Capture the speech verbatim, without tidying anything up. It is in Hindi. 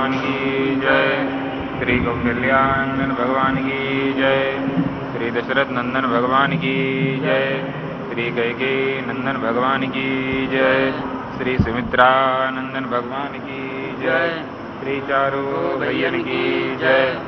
भगवान की जय। श्री कौशल्यानंदन भगवान की जय। श्री दशरथ नंदन भगवान की जय। श्री कैकेयी नंदन भगवान की जय। श्री सुमित्रा नंदन भगवान की जय। श्री चारू भैयन की जय।